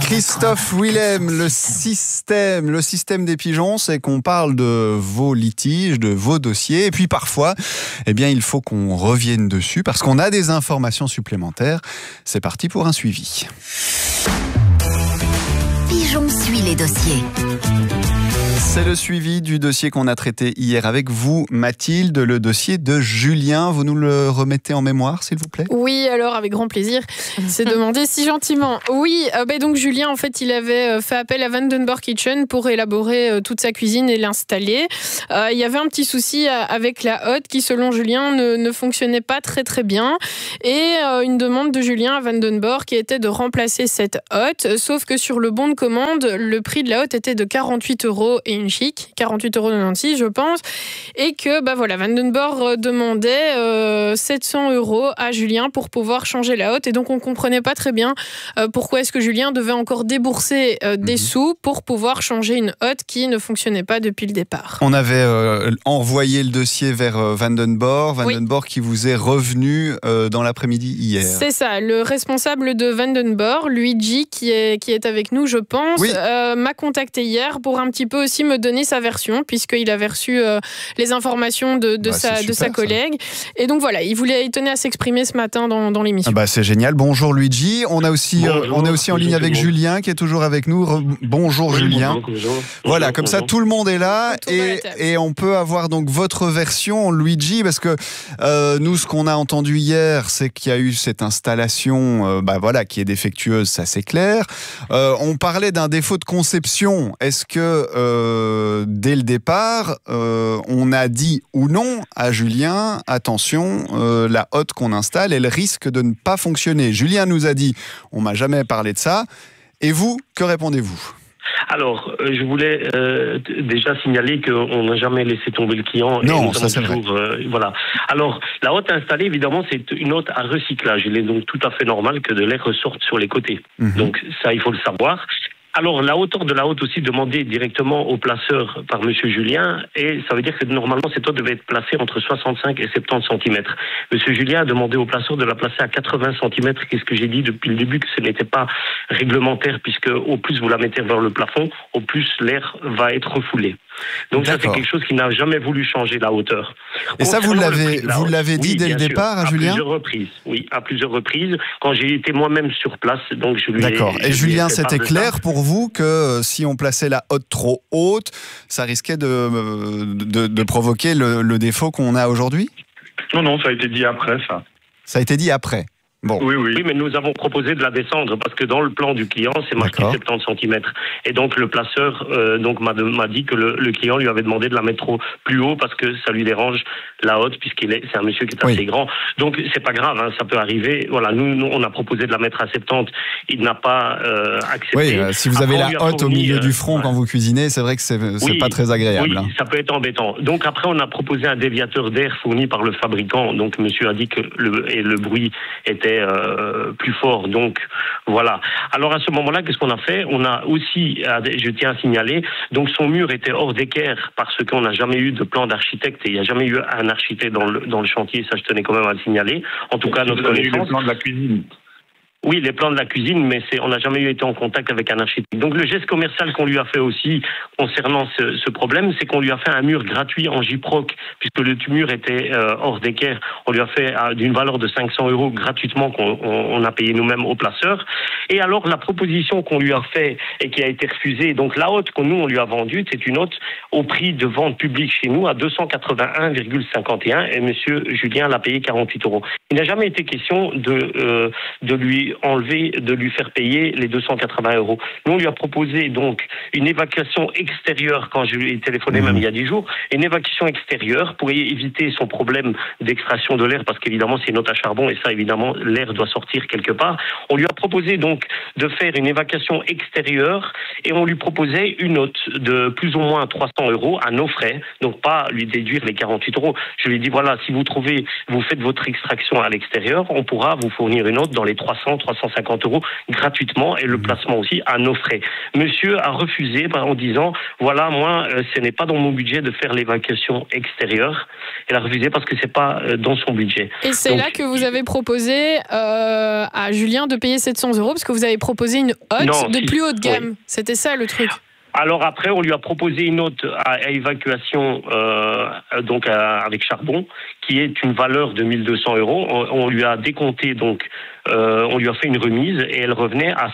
Christophe Willem, le système des pigeons, c'est qu'on parle de vos litiges, de vos dossiers, et puis parfois, il faut qu'on revienne dessus parce qu'on a des informations supplémentaires. C'est parti pour un suivi. Pigeon suit les dossiers. C'est le suivi du dossier qu'on a traité hier avec vous, Mathilde, le dossier de Julien. Vous nous le remettez en mémoire, s'il vous plaît ? Oui, alors avec grand plaisir. C'est demandé si gentiment. Oui, donc Julien, en fait, il avait fait appel à Vandenborg Kitchen pour élaborer toute sa cuisine et l'installer. Il y avait un petit souci avec la hotte qui, selon Julien, ne fonctionnait pas très très bien. Et une demande de Julien à Vandenborg qui était de remplacer cette hotte. Sauf que sur le bon de commande, le prix de la hotte était de 48 € et une chic, 48,96 € je pense, et que Vandenborg demandait 700 € à Julien pour pouvoir changer la hotte, et donc on comprenait pas très bien pourquoi est-ce que Julien devait encore débourser des sous pour pouvoir changer une hotte qui ne fonctionnait pas depuis le départ. On avait envoyé le dossier vers Vandenborg qui vous est revenu dans l'après-midi hier. C'est ça, le responsable de Vandenborg, Luigi, qui est avec nous je pense, m'a contacté hier pour un petit peu aussi me donner sa version, puisqu'il avait reçu les informations de sa collègue. Ça. Et donc voilà, il tenait à s'exprimer ce matin dans l'émission. C'est génial. Bonjour Luigi. On est aussi en ligne avec Julien qui est toujours avec nous. Bonjour Julien. Bonjour. Voilà, comme ça tout le monde est là et on peut avoir donc votre version, Luigi, parce que nous, ce qu'on a entendu hier, c'est qu'il y a eu cette installation qui est défectueuse, ça c'est clair. On parlait d'un défaut de conception. Est-ce que dès le départ, on a dit ou non à Julien, attention, la hotte qu'on installe, elle risque de ne pas fonctionner. Julien nous a dit, on m'a jamais parlé de ça. Et vous, que répondez-vous ? Alors, je voulais déjà signaler qu'on n'a jamais laissé tomber le client. Non, ça c'est toujours, vrai. Alors, la hotte installée, évidemment, c'est une hotte à recyclage. Il est donc tout à fait normal que de l'air ressorte sur les côtés. Donc ça, il faut le savoir. Alors, la hauteur de la hotte aussi demandée directement au placeur par Monsieur Julien, et ça veut dire que normalement cette hotte devait être placée entre 65 et 70 cm. Monsieur Julien a demandé au placeur de la placer à 80 cm. Qu'est-ce que j'ai dit depuis le début, que ce n'était pas réglementaire, puisque au plus vous la mettez vers le plafond, au plus l'air va être refoulé. Donc ça, c'est quelque chose qui n'a jamais voulu changer la hauteur. Et ça, vous l'avez dit dès le départ à Julien ? À plusieurs reprises, quand j'ai été moi-même sur place. Donc je lui D'accord. Et Julien, c'était clair pour vous que si on plaçait la hotte trop haute, ça risquait de provoquer le défaut qu'on a aujourd'hui ? Non, ça a été dit après, ça. Ça a été dit après ? Bon. Oui, mais nous avons proposé de la descendre parce que dans le plan du client, c'est marqué 70 cm. Et donc le placeur m'a dit que le client lui avait demandé de la mettre plus haut parce que ça lui dérange la hotte, c'est un monsieur qui est assez grand. Donc c'est pas grave, ça peut arriver. Voilà, nous on a proposé de la mettre à 70. Il n'a pas accepté. Oui, si vous avez la hotte au milieu du front quand vous cuisinez, c'est vrai que c'est pas très agréable. Oui, ça peut être embêtant. Donc après on a proposé un déviateur d'air fourni par le fabricant. Donc monsieur a dit que le bruit était plus fort, donc voilà. Alors à ce moment-là, qu'est-ce qu'on a fait ? On a aussi, je tiens à signaler, donc son mur était hors d'équerre parce qu'on n'a jamais eu de plan d'architecte et il n'y a jamais eu un architecte dans le chantier, ça je tenais quand même à le signaler. En tout cas, notre connaissance. Le plan de la cuisine. Oui, les plans de la cuisine, mais on n'a jamais été en contact avec un architecte. Donc le geste commercial qu'on lui a fait aussi concernant ce problème, c'est qu'on lui a fait un mur gratuit en gyproc, puisque le mur était hors d'équerre. On lui a fait d'une valeur de 500 € gratuitement qu'on a payé nous-mêmes au placeur. Et alors la proposition qu'on lui a fait et qui a été refusée, donc la hotte que nous on lui a vendue, c'est une hotte au prix de vente publique chez nous à 281,51 et Monsieur Julien l'a payé 48 €. Il n'a jamais été question de lui enlever, de lui faire payer les 280 €. Nous, on lui a proposé donc une évacuation extérieure, quand je lui ai téléphoné même il y a 10 jours, une évacuation extérieure pour éviter son problème d'extraction de l'air, parce qu'évidemment, c'est une hotte à charbon, et ça, évidemment, l'air doit sortir quelque part. On lui a proposé donc de faire une évacuation extérieure, et on lui proposait une hotte de plus ou moins 300 € à nos frais, donc pas lui déduire les 48 €. Je lui ai dit, voilà, si vous faites votre extraction à l'extérieur, on pourra vous fournir une hôte dans les 300-350 € gratuitement et le placement aussi à nos frais. Monsieur a refusé en disant, voilà, moi, ce n'est pas dans mon budget de faire l'évacuation extérieure. Elle a refusé parce que c'est pas dans son budget. Et c'est là que vous avez proposé à Julien de payer 700 € parce que vous avez proposé une hôte de plus haute gamme. Oui. C'était ça le truc. Alors après, on lui a proposé une hôte à évacuation avec charbon, qui est une valeur de 1 200 €. On lui a décompté, donc on lui a fait une remise et elle revenait à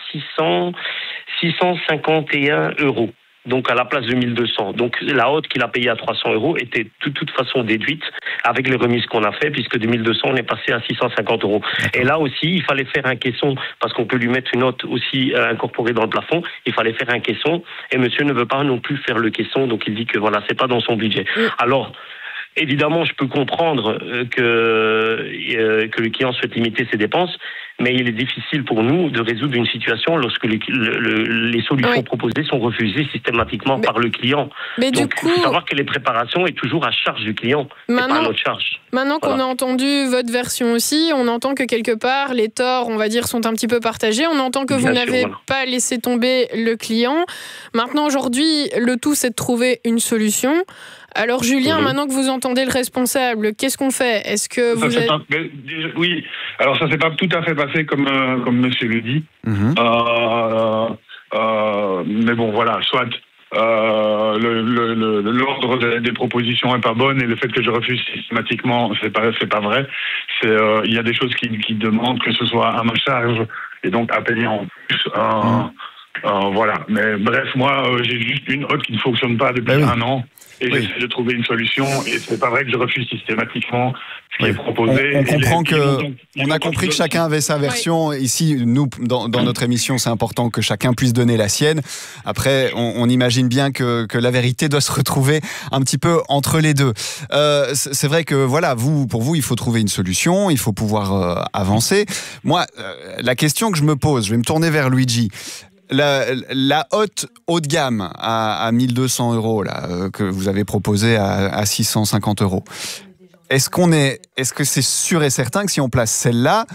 651 €. Donc à la place de 1 200. Donc la hôte qu'il a payée à 300 € était de toute façon déduite avec les remises qu'on a fait, puisque de 1 200 on est passé à 650 €. Et là aussi, il fallait faire un caisson, parce qu'on peut lui mettre une hôte aussi incorporée dans le plafond. Il fallait faire un caisson, et monsieur ne veut pas non plus faire le caisson, donc il dit que voilà, c'est pas dans son budget. Alors, évidemment, je peux comprendre que le client souhaite limiter ses dépenses, mais il est difficile pour nous de résoudre une situation lorsque les solutions proposées sont refusées systématiquement par le client. Mais donc, du coup, il faut savoir que les préparations est toujours à charge du client, et pas à notre charge. Maintenant qu'on a entendu votre version aussi, on entend que quelque part, les torts, on va dire, sont un petit peu partagés. On entend que vous n'avez pas laissé tomber le client. Maintenant, aujourd'hui, le tout, c'est de trouver une solution. Alors Julien, maintenant que vous entendez le responsable, qu'est-ce qu'on fait ? Est-ce que vous êtes... Oui, alors ça s'est pas tout à fait passé comme monsieur le dit. Mais bon, voilà, soit l'ordre des propositions est pas bonne et le fait que je refuse systématiquement, c'est pas vrai. Il y a des choses qui demandent que ce soit à ma charge et donc à payer en plus. Voilà, mais bref, moi j'ai juste une hôte qui ne fonctionne pas depuis 1 an et j'essaie de trouver une solution et c'est pas vrai que je refuse systématiquement ce qui est proposé. On comprend on a compris que chacun avait sa version. Ici, nous, dans notre émission, c'est important que chacun puisse donner la sienne. Après, on imagine bien que la vérité doit se retrouver un petit peu entre les deux. C'est vrai que voilà, pour vous, il faut trouver une solution, il faut pouvoir avancer. Moi, la question que je me pose, je vais me tourner vers Luigi. La haute haut de gamme à 1 200 € là, que vous avez proposé à 650 €. Est-ce que c'est sûr et certain que si on place celle-là,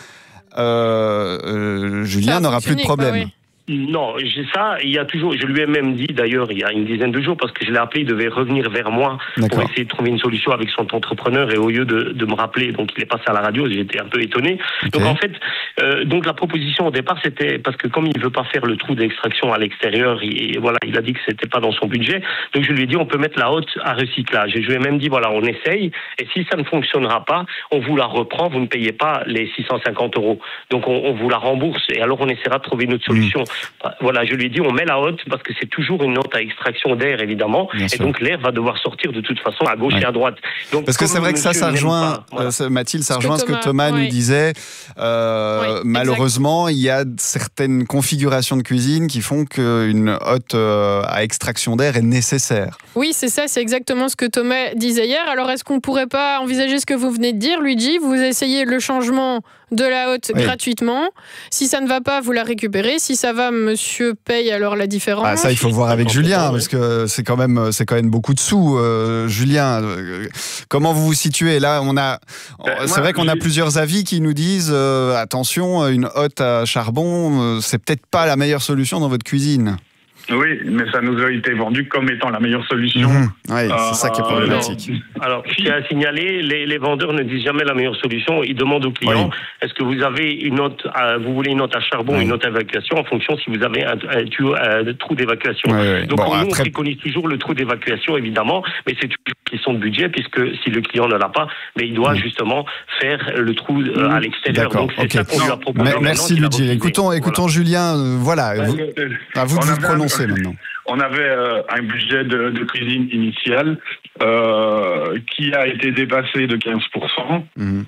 Julien n'aura plus de problème? Non, il y a toujours, je lui ai même dit d'ailleurs il y a une dizaine de jours, parce que je l'ai appelé, il devait revenir vers moi pour essayer de trouver une solution avec son entrepreneur, et au lieu de me rappeler, donc il est passé à la radio, j'étais un peu étonné. Donc en fait, donc la proposition au départ c'était, parce que comme il veut pas faire le trou d'extraction à l'extérieur, il a dit que c'était pas dans son budget, donc je lui ai dit on peut mettre la haute à recyclage, et je lui ai même dit voilà, on essaye, et si ça ne fonctionnera pas, on vous la reprend, vous ne payez pas les 650 €, donc on vous la rembourse, et alors on essaiera de trouver une autre solution. Voilà, je lui ai dit on met la hôte parce que c'est toujours une hôte à extraction d'air évidemment, et donc l'air va devoir sortir de toute façon à gauche et à droite. Donc, parce que c'est vrai que ça rejoint, Mathilde, ça rejoint ce que Thomas nous disait. Malheureusement, il y a certaines configurations de cuisine qui font qu'une hôte à extraction d'air est nécessaire. Oui, c'est ça, c'est exactement ce que Thomas disait hier. Alors est-ce qu'on pourrait pas envisager ce que vous venez de dire, Luigi ? Vous essayez le changement de la hôte gratuitement. Si ça ne va pas, vous la récupérez. Si ça va, monsieur paye alors la différence. Ah, ça, il faut voir avec Julien, parce que c'est quand même beaucoup de sous. Julien, comment vous vous situez ? Là, c'est vrai qu'on a plusieurs avis qui nous disent attention, une hôte à charbon, c'est peut-être pas la meilleure solution dans votre cuisine. Oui, mais ça nous a été vendu comme étant la meilleure solution. Oui, c'est ça qui est problématique. Alors, ce qui est à signaler, les vendeurs ne disent jamais la meilleure solution. Ils demandent aux clients, est-ce que vous avez une note, vous voulez une note à charbon, une note à évacuation, en fonction si vous avez un trou d'évacuation. Donc, nous, on préconise toujours le trou d'évacuation, évidemment, mais c'est une question de budget, puisque si le client ne l'a pas, mais il doit justement faire le trou à l'extérieur. Donc, c'est ça qu'on lui a proposé. Merci, Luigi. Écoutons Julien. Voilà, à vous de vous prononcer. Maintenant. On avait un budget de cuisine initial qui a été dépassé de 15%.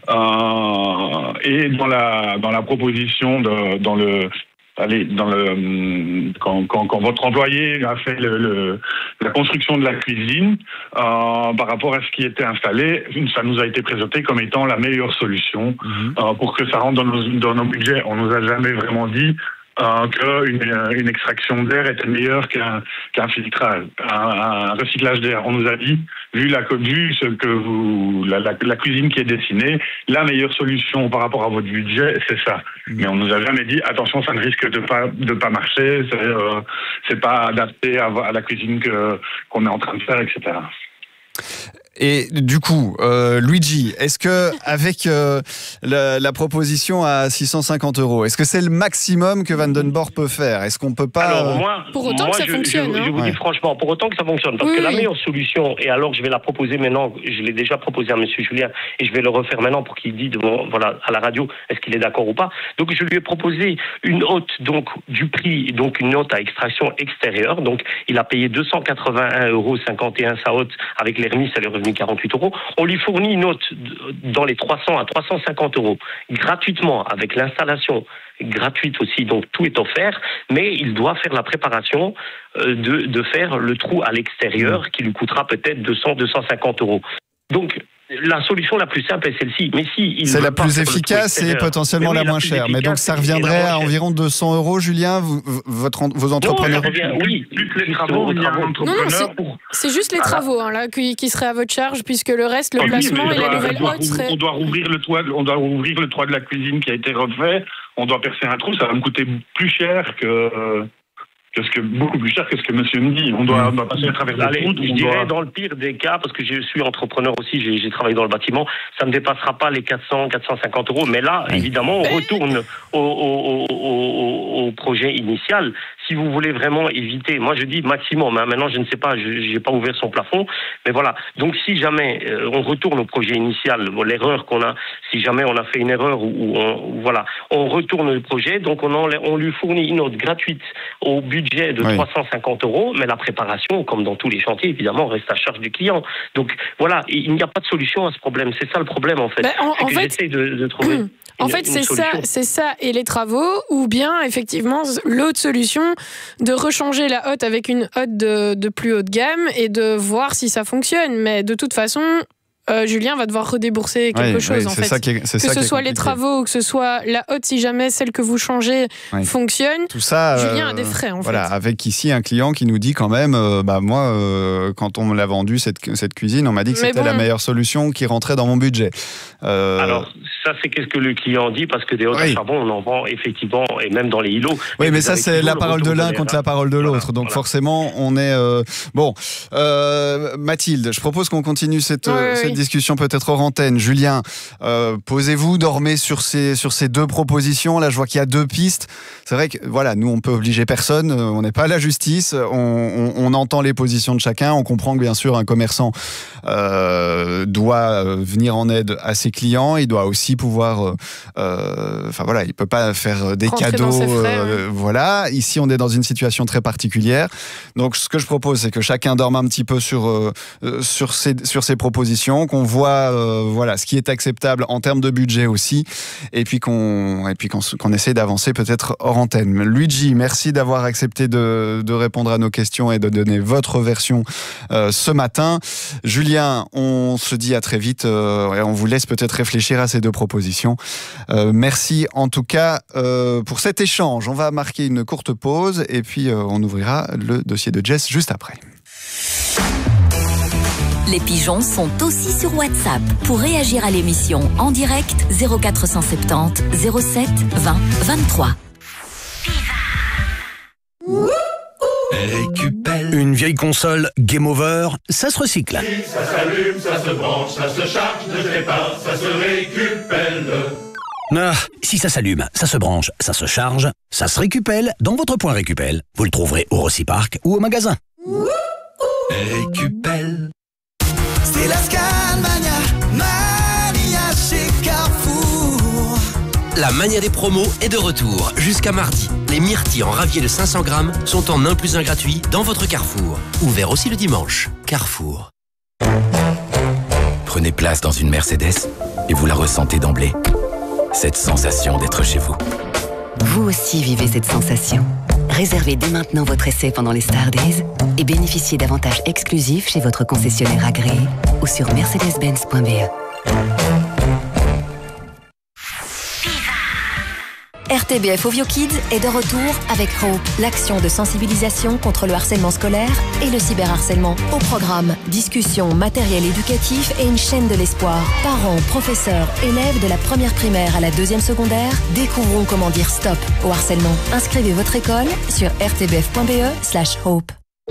Et dans la proposition, quand votre employé a fait la construction de la cuisine, par rapport à ce qui était installé, ça nous a été présenté comme étant la meilleure solution pour que ça rentre dans nos budgets. On nous a jamais vraiment dit qu'une extraction d'air était meilleure qu'un filtrage, un recyclage d'air. On nous a dit, vu la cuisine qui est dessinée, la meilleure solution par rapport à votre budget, c'est ça. Mais on nous a jamais dit, attention, ça ne risque de pas marcher, c'est pas adapté à la cuisine qu'on est en train de faire, etc. Et du coup, Luigi, est-ce que avec la proposition à 650 €, est-ce que c'est le maximum que Vandenborre peut faire? Est-ce qu'on peut pas Alors moi, pour autant que ça fonctionne, je vous dis franchement, pour autant que ça fonctionne, parce que la meilleure solution, et alors je vais la proposer maintenant, je l'ai déjà proposé à Monsieur Julien, et je vais le refaire maintenant pour qu'il dise à la radio, est-ce qu'il est d'accord ou pas. Donc je lui ai proposé une haute du prix, donc une haute à extraction extérieure. Donc il a payé 281,51 € sa haute avec les remises, elle est revenue 48 €. On lui fournit une haute dans les 300 à 350 € gratuitement avec l'installation gratuite aussi, donc tout est offert, mais il doit faire la préparation de faire le trou à l'extérieur qui lui coûtera peut-être 200-250 €. Donc la solution la plus simple est celle-ci. Mais c'est la plus efficace et potentiellement la moins chère. Mais donc ça reviendrait à environ 200 €, Julien, vos entrepreneurs. Oui, plus les travaux. C'est juste les travaux là, qui seraient à votre charge, puisque le reste, le placement et la nouvelle haute serait... On doit rouvrir le toit de la cuisine qui a été refait. On doit percer un trou. Ça va me coûter plus cher beaucoup plus cher que ce que monsieur me dit. On doit passer à travers la route. Je dirais dans le pire des cas, parce que je suis entrepreneur aussi, j'ai travaillé dans le bâtiment, ça ne dépassera pas les 400-450 €. Mais là, évidemment, on retourne au projet initial. Si vous voulez vraiment éviter, moi je dis maximum, maintenant je ne sais pas, je n'ai pas ouvert son plafond, mais voilà. Donc si jamais on retourne au projet initial, l'erreur qu'on a, si jamais on a fait une erreur on retourne le projet, donc on lui fournit une note gratuite au budget de 350 €, mais la préparation, comme dans tous les chantiers, évidemment, reste à charge du client. Donc voilà, il n'y a pas de solution à ce problème. C'est ça le problème en fait. J'essaie de trouver. En fait, c'est ça et les travaux, ou bien effectivement l'autre solution de rechanger la hotte avec une hotte de plus haute gamme et de voir si ça fonctionne. Mais de toute façon, Julien va devoir redébourser quelque chose en fait. Que ce soit les travaux ou que ce soit la hotte, si jamais celle que vous changez fonctionne, tout ça, Julien a des frais en fait. Avec ici un client qui nous dit quand même, moi, quand on me l'a vendu cette cuisine, on m'a dit que c'était la meilleure solution qui rentrait dans mon budget. Alors ça, c'est qu'est-ce que le client dit, parce que des hottes à charbon, on en vend effectivement, et même dans les îlots. Oui, mais ça c'est la parole de l'un contre la parole de l'autre. Donc forcément, on est bon. Mathilde, je propose qu'on continue cette discussion peut-être hors antenne. Julien, posez-vous, dormez sur ces deux propositions. Là, je vois qu'il y a deux pistes. C'est vrai que nous, on peut obliger personne. On n'est pas à la justice. On entend les positions de chacun. On comprend que bien sûr, un commerçant doit venir en aide à ses clients. Il doit aussi pouvoir, il peut pas faire des cadeaux. Voilà. Ici, on est dans une situation très particulière. Donc, ce que je propose, c'est que chacun dorme un petit peu sur ces propositions, qu'on voit ce qui est acceptable en termes de budget aussi, et puis qu'on essaie d'avancer peut-être hors antenne. Luigi, merci d'avoir accepté de répondre à nos questions et de donner votre version ce matin. Julien, on se dit à très vite et on vous laisse peut-être réfléchir à ces deux propositions. Merci en tout cas pour cet échange. On va marquer une courte pause et puis on ouvrira le dossier de Jess juste après. Les pigeons sont aussi sur WhatsApp. Pour réagir à l'émission en direct, 0470 07 20 23. Récupelle. Une vieille console Game Over, ça se recycle. Si ça s'allume, ça se branche, ça se charge, ne sais pas, ça se récupelle. Si ça s'allume, ça se branche, ça se charge, ça se récupelle dans votre point Récupelle. Vous le trouverez au Rociparc ou au magasin. Récupelle. C'est la Scalmania, Mania chez Carrefour. La mania des promos est de retour. Jusqu'à mardi, les myrtilles en ravier de 500 grammes sont en 1 + 1 gratuit dans votre Carrefour. Ouvert aussi le dimanche. Carrefour. Prenez place dans une Mercedes et vous la ressentez d'emblée. Cette sensation d'être chez vous. Vous aussi vivez cette sensation. Réservez dès maintenant votre essai pendant les Star Days et bénéficiez d'avantages exclusifs chez votre concessionnaire agréé ou sur mercedes-benz.be. RTL RTBF OVIO Kids est de retour avec Hope, l'action de sensibilisation contre le harcèlement scolaire et le cyberharcèlement. Au programme, discussions, matériel éducatif et une chaîne de l'espoir. Parents, professeurs, élèves de la première primaire à la 2e secondaire, découvrons comment dire stop au harcèlement. Inscrivez votre école sur rtbf.be/hope.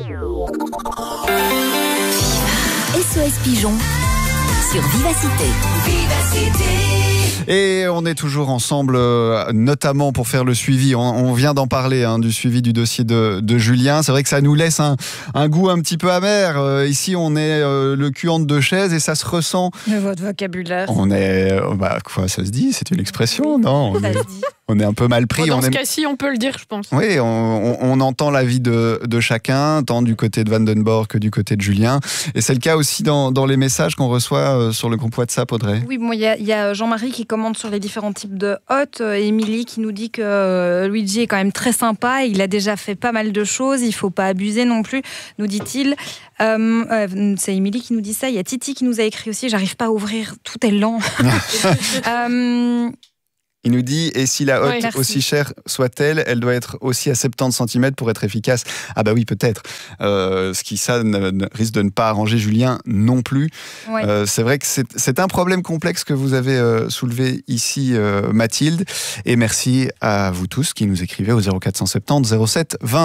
SOS Pigeon sur Vivacité. Et on est toujours ensemble, notamment pour faire le suivi. On vient d'en parler, du suivi du dossier de Julien. C'est vrai que ça nous laisse un goût un petit peu amer. Ici, on est le cul entre deux chaises et ça se ressent. De votre vocabulaire. On est... quoi, ça se dit? C'est une expression, non? On est un peu mal pris. Dans ce cas-ci, on peut le dire, je pense. Oui, on entend l'avis de chacun, tant du côté de Vandenborg que du côté de Julien. Et c'est le cas aussi dans les messages qu'on reçoit sur le groupe WhatsApp, Audrey. Oui, il y a Jean-Marie qui commente sur les différents types de hôtes. Émilie qui nous dit que Luigi est quand même très sympa. Il a déjà fait pas mal de choses. Il ne faut pas abuser non plus, nous dit-il. C'est Émilie qui nous dit ça. Il y a Titi qui nous a écrit aussi. J'arrive pas à ouvrir, tout est lent. Il nous dit, et si la hotte, aussi chère soit-elle, elle doit être aussi à 70 cm pour être efficace. Ah bah oui, peut-être. Ce qui, ça, risque de ne pas arranger Julien non plus. Ouais. C'est vrai que c'est un problème complexe que vous avez soulevé ici, Mathilde. Et merci à vous tous qui nous écrivez au 0470 07 20.